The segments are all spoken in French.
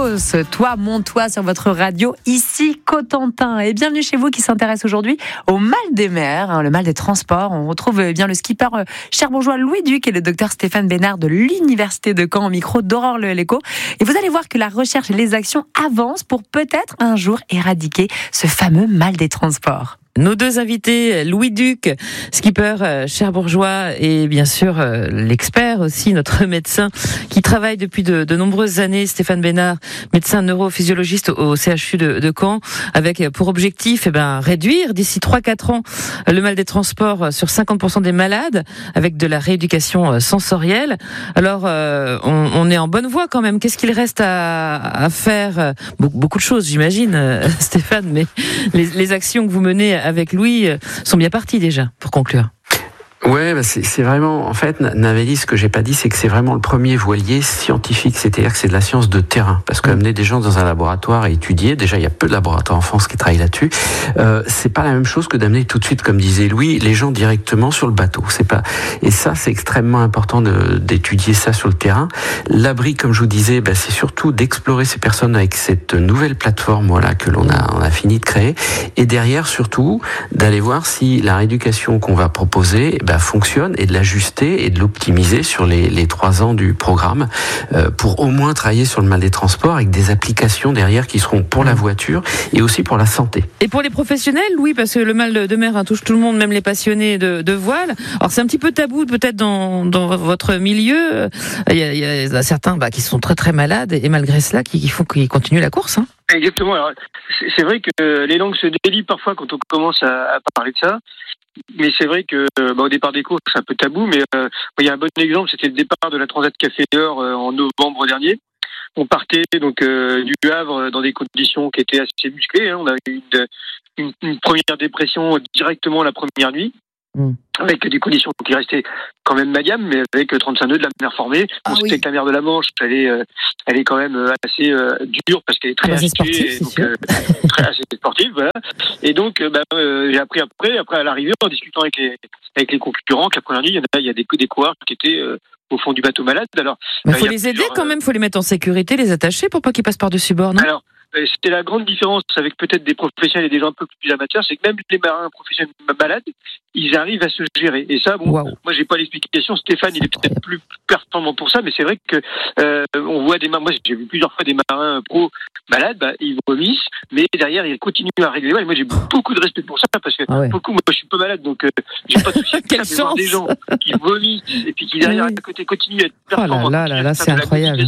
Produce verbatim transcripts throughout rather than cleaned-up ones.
Rose, Toi, mon toit sur votre radio, ici Cotentin. Et bienvenue chez vous qui s'intéresse aujourd'hui au mal des mers, hein, le mal des transports. On retrouve eh bien le skipper euh, cherbourgeois Louis Duc et le docteur Stéphane Bénard de l'Université de Caen au micro d'Aurore Le Léco. Et vous allez voir que la recherche et les actions avancent pour peut-être un jour éradiquer ce fameux mal des transports. Nos deux invités, Louis Duc, skipper cherbourgeois, et bien sûr l'expert aussi, notre médecin qui travaille depuis de, de nombreuses années, Stéphane Bénard, médecin neurophysiologiste au C H U de, de Caen, avec pour objectif eh ben, réduire d'ici trois à quatre ans le mal des transports sur cinquante pour cent des malades, avec de la rééducation sensorielle. Alors, euh, on, on est en bonne voie quand même. Qu'est-ce qu'il reste à, à faire ? Beaucoup, beaucoup de choses, j'imagine, Stéphane, mais les, les actions que vous menez avec Louis sont bien partis déjà, pour conclure. Ouais, bah c'est, c'est vraiment, en fait, Navélis, ce que j'ai pas dit, c'est que c'est vraiment le premier voilier scientifique, c'est-à-dire que c'est de la science de terrain. Parce que amener des gens dans un laboratoire et étudier, déjà, il y a peu de laboratoires en France qui travaillent là-dessus, euh, c'est pas la même chose que d'amener tout de suite, comme disait Louis, les gens directement sur le bateau. C'est pas, et ça, c'est extrêmement important de, d'étudier ça sur le terrain. L'abri, comme je vous disais, bah, c'est surtout d'explorer ces personnes avec cette nouvelle plateforme, voilà, que l'on a, on a fini de créer. Et derrière, surtout, d'aller voir si la rééducation qu'on va proposer, bah, fonctionne et de l'ajuster et de l'optimiser sur les, les trois ans du programme euh, pour au moins travailler sur le mal des transports avec des applications derrière qui seront pour la voiture et aussi pour la santé. Et pour les professionnels, oui, parce que le mal de mer hein, touche tout le monde, même les passionnés de, de voile. Alors c'est un petit peu tabou peut-être dans, dans votre milieu. Il y a, il y a certains bah, qui sont très très malades et malgré cela qui, qui font qu'ils continuent la course. Hein. Exactement. Alors, c'est, c'est vrai que les langues se délient parfois quand on commence à, à parler de ça. Mais c'est vrai que bah, au départ des courses, c'est un peu tabou, mais euh, il y a un bon exemple, c'était le départ de la Transat Café d'Or euh, en novembre dernier. On partait donc euh, du Havre dans des conditions qui étaient assez musclées. Hein. On a eu une, une, une première dépression directement la première nuit. Mmh. Avec des conditions qui restaient quand même médianes, mais avec trente-cinq nœuds de la mer formée. On ah, sait oui. que la mer de la Manche, elle est, euh, elle est quand même assez euh, dure parce qu'elle est très ah, bah, sportive, et donc, euh, très assez sportive, voilà. Et donc, bah, euh, j'ai appris après, après à l'arrivée, en discutant avec les, avec les concurrents, que la première nuit, il y en a, il y a des, des coureurs qui étaient euh, au fond du bateau malade. Alors, il faut les aider quand même, il faut les mettre en sécurité, les attacher pour pas qu'ils passent par-dessus bord, non ? Alors, c'était la grande différence avec peut-être des professionnels et des gens un peu plus amateurs, c'est que même les marins professionnels malades, ils arrivent à se gérer. Et ça, bon, wow. moi j'ai pas l'explication. Stéphane, il est peut-être plus performant pour ça, mais c'est vrai que euh, on voit des marins. Moi, j'ai vu plusieurs fois des marins pro malades, bah, ils vomissent, mais derrière ils continuent à régler. Et moi, j'ai beaucoup de respect pour ça parce que ah ouais. beaucoup, moi, je suis pas malade, donc euh, j'ai pas de souci avec ça. Mais voir des gens qui vomissent et puis qui derrière oui. à côté continuent à être performants. Oh là là, là, là c'est incroyable.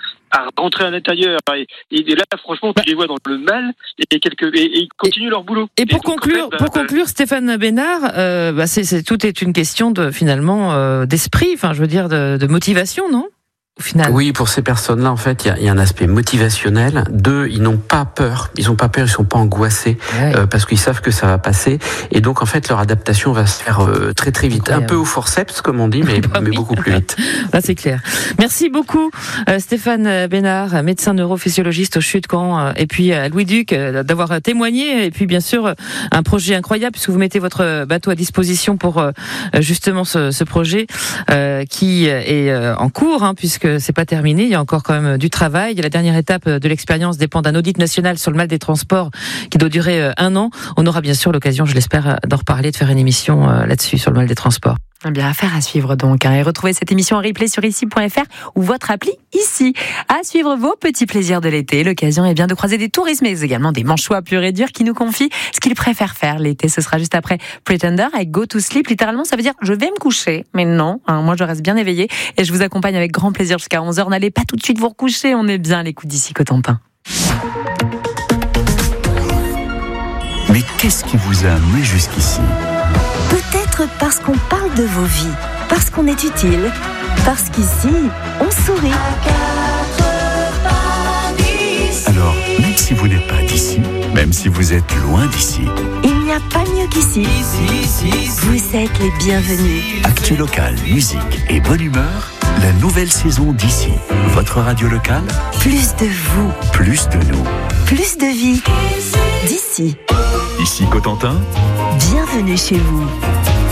À rentrer à l'intérieur et, et là franchement tu les vois dans le mal et quelques et, et ils continuent leur boulot. Et pour et donc, conclure, en fait, bah, pour bah, conclure, Stéphane Bénard, euh, bah c'est, c'est tout est une question de finalement euh, d'esprit, enfin je veux dire de, de motivation, non ? Au final. Oui, pour ces personnes-là, en fait, il y, y a un aspect motivationnel. Deux, ils n'ont pas peur. Ils n'ont pas peur, ils sont pas angoissés ouais. euh, parce qu'ils savent que ça va passer. Et donc, en fait, leur adaptation va se faire euh, très très vite. Incroyable. Un peu au forceps, comme on dit, mais, bah, mais oui. beaucoup plus vite. Là, c'est clair. Merci beaucoup, euh, Stéphane Bénard, médecin neurophysiologiste au C H U de Caen, euh, et puis euh, Louis Duc, euh, d'avoir témoigné. Et puis, bien sûr, euh, un projet incroyable puisque vous mettez votre bateau à disposition pour euh, justement ce, ce projet euh, qui est euh, en cours, hein, puisque c'est pas terminé, il y a encore quand même du travail. La dernière étape de l'expérience dépend d'un audit national sur le mal des transports qui doit durer un an. On aura bien sûr l'occasion, je l'espère, d'en reparler, de faire une émission là-dessus sur le mal des transports. Eh bien, affaire à suivre donc. Hein, et retrouvez cette émission en replay sur ici point f r ou votre appli ici. À suivre vos petits plaisirs de l'été. L'occasion est bien de croiser des touristes, mais également des manchois purs et durs qui nous confient ce qu'ils préfèrent faire l'été. Ce sera juste après Pretender avec Go to Sleep. Littéralement, ça veut dire je vais me coucher. Mais non, hein, moi je reste bien éveillée et je vous accompagne avec grand plaisir jusqu'à onze heures. N'allez pas tout de suite vous recoucher. On est bien à l'écoute d'ici Cotentin. Mais qu'est-ce qui vous a amené jusqu'ici ? Peut-être parce qu'on parle de vos vies, parce qu'on est utile, parce qu'ici, on sourit. Alors, même si vous n'êtes pas d'ici, même si vous êtes loin d'ici, il n'y a pas mieux qu'ici. Vous êtes les bienvenus. Actu local, musique et bonne humeur, la nouvelle saison d'ici. Votre radio locale, plus de vous, plus de nous, plus de vie. D'ici. Ici Cotentin, bienvenue chez vous.